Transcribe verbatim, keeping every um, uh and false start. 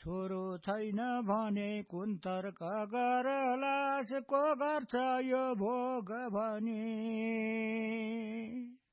छोरो छैन भने कुन तर्क गरलास को गर्छ यो भोग भनी